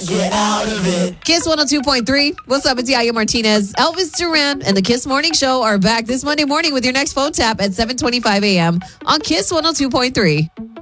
get out of it. Kiss 102.3. What's up? It's Yaya Martinez. Elvis Duran and the Kiss Morning Show are back this Monday morning with your next phone tap at 7:25 a.m. on Kiss 102.3.